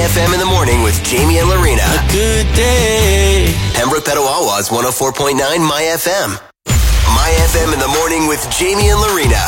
FM in the morning with Jamie and Lorena. A good day. Pembroke Petawawa's 104.9 My FM. My FM in the morning with Jamie and Lorena.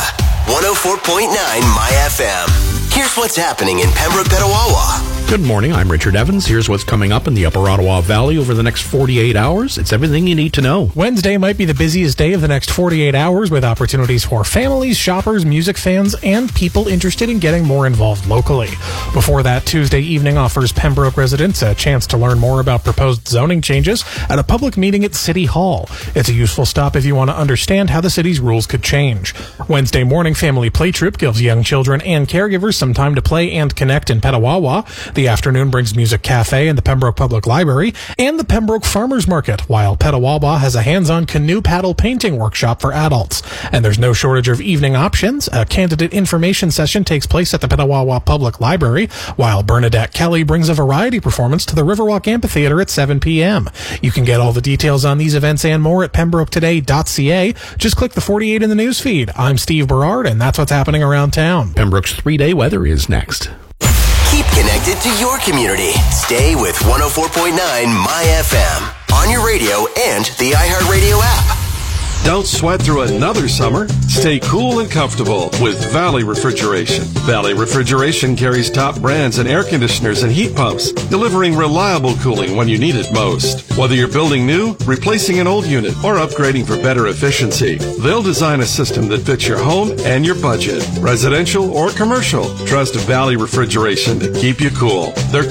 104.9 My FM. Here's what's happening in Pembroke Petawawa. Good morning, I'm Richard Evans. Here's what's coming up in the Upper Ottawa Valley over the next 48 hours. It's everything you need to know. Wednesday might be the busiest day of the next 48 hours with opportunities for families, shoppers, music fans, and people interested in getting more involved locally. Before that, Tuesday evening offers Pembroke residents a chance to learn more about proposed zoning changes at a public meeting at City Hall. It's a useful stop if you want to understand how the city's rules could change. Wednesday morning, Family Play Troop gives young children and caregivers some time to play and connect in Petawawa. The afternoon brings Music Cafe and the Pembroke Public Library and the Pembroke Farmers Market, while Petawawa has a hands-on canoe paddle painting workshop for adults. And there's no shortage of evening options. A candidate information session takes place at the Petawawa Public Library, while Bernadette Kelly brings a variety performance to the Riverwalk Amphitheater at 7 p.m. You can get all the details on these events and more at pembroketoday.ca. Just click the 48 in the news feed. I'm Steve Berard, and that's what's happening around town. Pembroke's 3-day weather is next. Keep connected to your community. Stay with 104.9 My FM on your radio and the iHeartRadio app. Don't sweat through another summer. Stay cool and comfortable with Valley Refrigeration. Valley Refrigeration carries top brands in air conditioners and heat pumps, delivering reliable cooling when you need it most. Whether you're building new, replacing an old unit, or upgrading for better efficiency, they'll design a system that fits your home and your budget. Residential or commercial, trust Valley Refrigeration to keep you cool.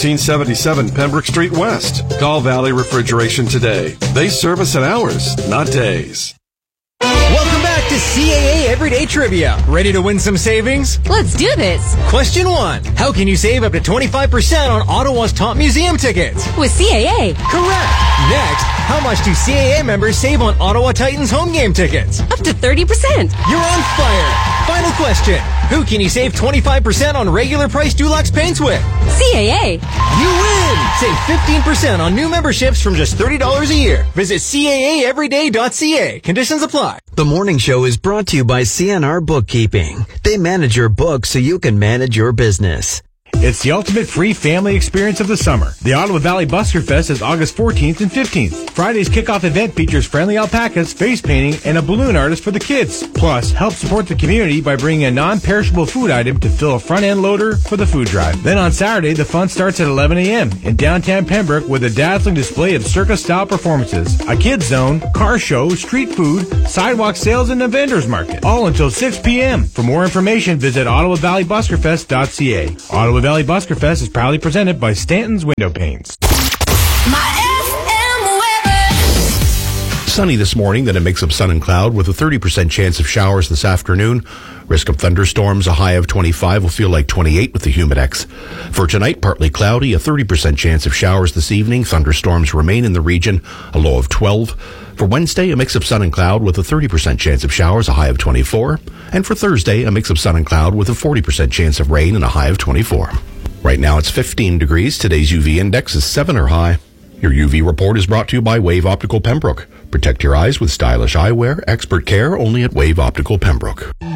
1377 Pembroke Street West. Call Valley Refrigeration today. They service in hours, not days. Welcome back to CAA Everyday Trivia. Ready to win some savings? Let's do this. Question 1. How can you save up to 25% on Ottawa's top museum tickets? With CAA. Correct. Next, how much do CAA members save on Ottawa Titans home game tickets? Up to 30%. You're on fire. Final question. Who can you save 25% on regular price Dulux paints with? CAA. You win! Save 15% on new memberships from just $30 a year. Visit CAAeveryday.ca. Conditions apply. The morning show is brought to you by CNR Bookkeeping. They manage your books so you can manage your business. It's the ultimate free family experience of the summer. The Ottawa Valley Busker Fest is August 14th and 15th. Friday's kickoff event features friendly alpacas, face painting, and a balloon artist for the kids. Plus, help support the community by bringing a non-perishable food item to fill a front-end loader for the food drive. Then on Saturday, the fun starts at 11 a.m. in downtown Pembroke with a dazzling display of circus-style performances, a kids zone, car show, street food, sidewalk sales, and a vendor's market. All until 6 p.m. For more information, visit OttawaValleyBuskerFest.ca. Ottawa Valley Buskerfest is proudly presented by Stanton's Window Paints. Sunny this morning, then a mix of sun and cloud with a 30% chance of showers this afternoon. Risk of thunderstorms, a high of 25, will feel like 28 with the humidex. For tonight, partly cloudy, a 30% chance of showers this evening. Thunderstorms remain in the region, a low of 12. For Wednesday, a mix of sun and cloud with a 30% chance of showers, a high of 24. And for Thursday, a mix of sun and cloud with a 40% chance of rain and a high of 24. Right now it's 15 degrees. Today's UV index is 7 or high. Your UV report is brought to you by Wave Optical Pembroke. Protect your eyes with stylish eyewear, expert care only at Wave Optical Pembroke.